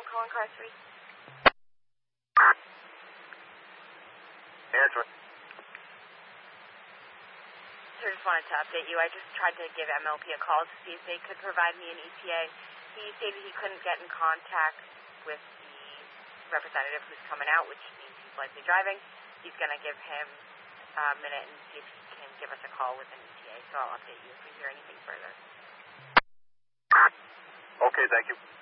calling car 3. Answer. So I just wanted to update you. I just tried to give MLP a call to see if they could provide me an ETA. He stated he couldn't get in contact with the representative who's coming out, which means he's likely driving. He's going to give him a minute and see if he can give us a call with an ETA. So I'll update you if we hear anything further. Okay, thank you.